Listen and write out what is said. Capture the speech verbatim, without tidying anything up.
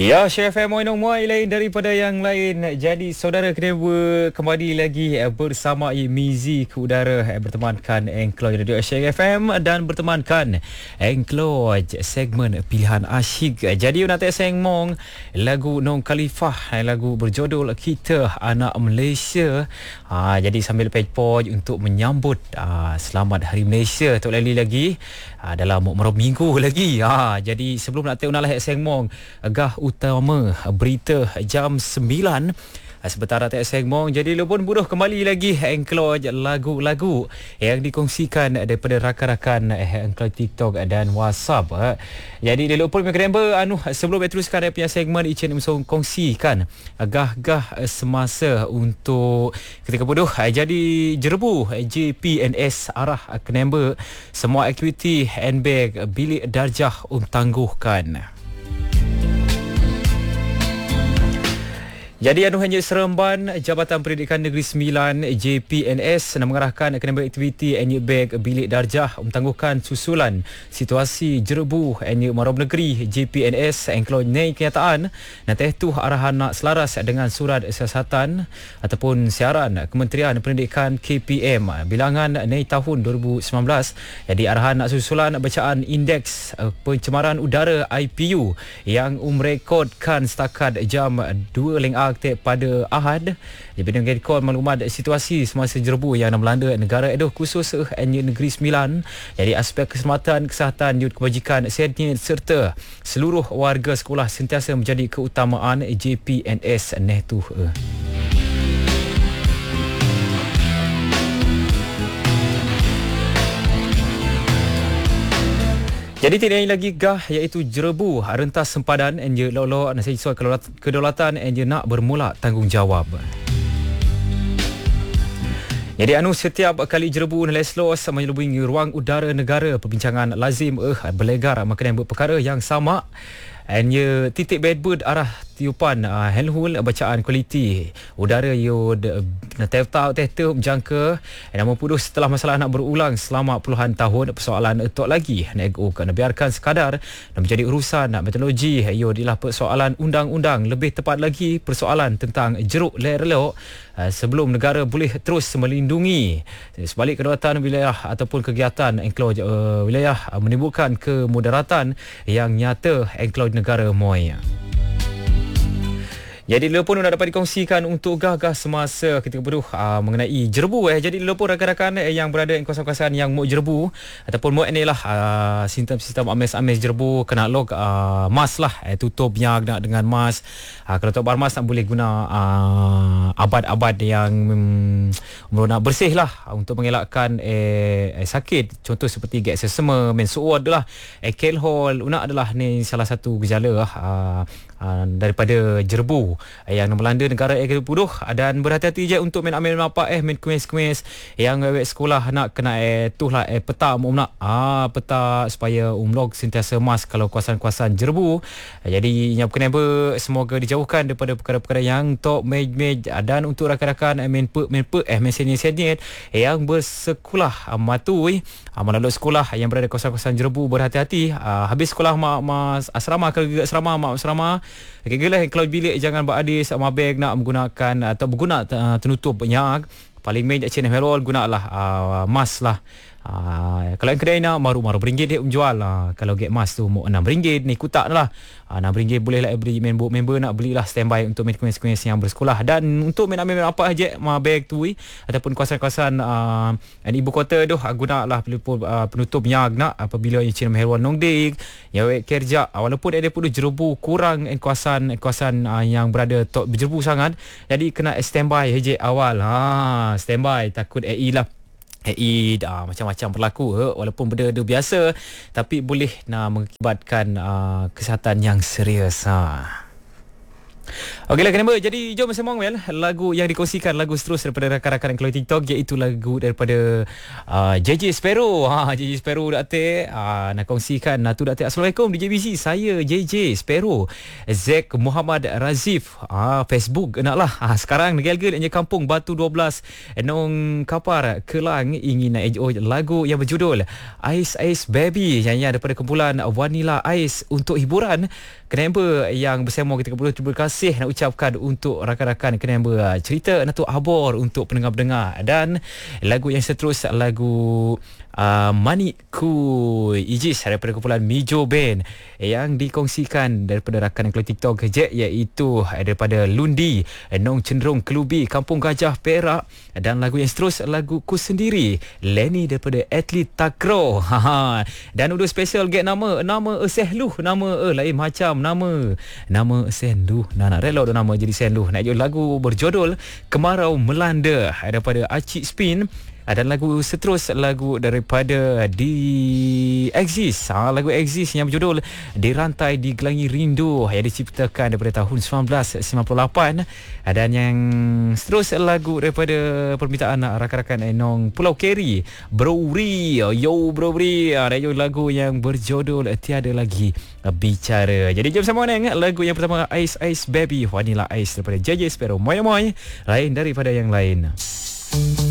Ya, Chef M Moinong Muai lain daripada yang lain. Jadi saudara kena kembali lagi bersama Mizi ke udara bertemankan Engklo Radio Chef M dan bertemankan Engklo segmen pilihan asyik. Jadi nanti saya ngomong lagu Nong Khalifah, lagu berjudul Kita Anak Malaysia. Ha, jadi sambil pej-poj untuk menyambut ha, Selamat Hari Malaysia Tok Lali lagi ha, dalam beberapa minggu lagi. Ha, jadi sebelum nak tengok nak saya ngomong agak utama berita jam sembilan sebentar tak segmong. Jadi lupun buruh kembali lagi Engklo lagu-lagu yang dikongsikan daripada rakan-rakan Engklo TikTok dan WhatsApp. Jadi dia lupun member anu sebelum saya teruskan punya segmen Icin Musong kongsikan gah-gah semasa untuk ketika buruh. Jadi jerebu J P N S arah ke member semua aktiviti handbag bilik darjah untangguhkan. Jadi anu hanya Seremban Jabatan Pendidikan Negeri Sembilan J P N S nak mengarahkan akan aktiviti N U Bag Bilik Darjah mentangguhkan susulan situasi jerebu N U Marom Negeri J P N S Engklo nei kenyataan nanti tu arahan nak selaras dengan surat siasatan ataupun siaran Kementerian Pendidikan K P M bilangan nei tahun dua ribu sembilan belas. Jadi arahan nak susulan bacaan indeks pencemaran udara I P U yang umrekodkan setakat jam dua leng pada Ahad. Di bidang rekod maklumat situasi semasa jerebu yang melanda negara Edo khusus N U Negeri Sembilan. Jadi aspek keselamatan, kesihatan, yud kebajikan senior serta seluruh warga sekolah sentiasa menjadi keutamaan J P N S Nehtu. Jadi tidak lain lagi gah iaitu jerebu rentas sempadan enje lolo nasi soal kedaulatan enje nak bermula tanggungjawab. Jadi anu setiap kali jerebu Leslos menyelubungi ruang udara negara perbincangan lazim eh berlegar makan perkara yang sama. Enje titik bedbird arah tiupan uh, helhul bacaan kualiti udara yo teta teta menjangka namun puduh setelah masalah nak berulang selama puluhan tahun persoalan etok lagi nego kena biarkan sekadar dan menjadi urusan meteorologi yo dilah persoalan undang-undang lebih tepat lagi persoalan tentang jeruk lerelok uh, sebelum negara boleh terus melindungi sebalik kedaulatan wilayah ataupun kegiatan engklo uh, wilayah uh, menimbulkan kemudaratan yang nyata engklo negara moy. Jadi dia pun nak dapat dikongsikan untuk gah-gah semasa ketika berduh uh, mengenai jerebu eh. Jadi dia pun rakan-rakan eh, yang berada di kawasan-kawasan yang mau jerebu ataupun mau inilah uh, sistem-sistem ames-ames jerebu kena log uh, mask lah eh, tutup yang nak dengan mask. Uh, kalau tak bermask tak boleh guna uh, abad-abad yang um, nak bersih lah uh, untuk mengelakkan eh, eh, sakit. Contoh seperti gas asma, mensuo adalah eh, alkohol, una adalah ni salah satu gejala uh, uh, daripada jerebu yang melanda negara ke sepuluh dan berhati-hati je untuk main ambil apa eh main kuis-kuis yang web sekolah nak kena eh tu lah eh peta um nak ah peta supaya umlog sentiasa mas kalau kawasan-kawasan jerebu. Jadi yang kena semoga dijauhkan daripada perkara-perkara yang tok mej-mej dan untuk rakan-rakan main pe main pe eh main senior-senior yang bersekolah matui melalui sekolah yang berada di kawasan-kawasan jerebu berhati-hati habis sekolah mak mas asrama ke asrama mak asrama kegelah kalau bilik jangan beradis mabeg nak menggunakan atau berguna uh, penutup penyak paling main cina merol gunalah uh, mask lah. Uh, kalau yang kedai nak maru-maru beringgit dia menjual uh, kalau get mask tu mau enam ringgit ni kutak lah uh, enam ringgit boleh lah beli member, member nak belilah standby untuk main kuis-kuis yang bersekolah dan untuk main ambil apa aja ma bag tu eh, ataupun kawasan-kawasan uh, ibu kota tu uh, guna lah uh, penutup yang nak apabila yang cina merol nongdik ya kerja uh, walaupun ada pun jerebu kurang eh, kawasan kawasan uh, yang berada tok berjerebu sangat jadi kena standby aja awal ha standby takut A I lah Eh, ah, macam-macam berlaku eh, walaupun benda-benda biasa tapi boleh nak mengakibatkan uh, kesihatan yang serius ha. Okeylah kena jadi jom bersama Well, lagu yang dikongsikan, lagu seterus daripada rakan-rakan Keluar TikTok, iaitu lagu daripada uh, J J Sparrow. Ha, J J Sparrow Datuk uh, nak kongsikan. Natu Datuk, Assalamualaikum D J B C. Saya J J Sparrow. Zek Muhammad Razif. Ah, Facebook naklah. Ah, sekarang negel-gel hanya kampung Batu dua belas Nong Kapar Kelang ingin nak enjoy lagu yang berjudul Ice Ice Baby, nyanyian daripada kumpulan Vanilla Ice. Untuk hiburan Kenapa yang bersama kita perlu terima kasih nak ucapkan untuk rakan-rakan Kenapa cerita Natu Abor untuk pendengar-pendengar. Dan lagu yang seterus, lagu uh, Manikku Ijis daripada kumpulan Mijo Band yang dikongsikan daripada rakan Keluar TikTok je, iaitu daripada Lundi Nong Cenderung Kelubi Kampung Gajah Perak. Dan lagu yang seterus, lagu Ku Sendiri Lenny daripada Atlet Takro. Dan udah special get nama nama Sehluh, nama eh lain macam nama nama Sendu. Nah, nak rela dah nama jadi Sendu. Nak jadi lagu berjudul Kemarau Melanda daripada Acik Spin. Dan lagu seterus, lagu daripada di Exist, ha, lagu Exist yang berjudul Dirantai di Gelangi Rindu yang diciptakan daripada tahun sembilan belas sembilan puluh lapan. Dan yang seterus, lagu daripada permintaan rakan-rakan Enong Pulau Keri, Browri. Yo Browri, ada lagu yang berjudul Tiada Lagi Bicara. Jadi jom sama neng lagu yang pertama, Ice Ice Baby Vanilla Ice daripada J J Sparrow. Moy moy lain daripada yang lain.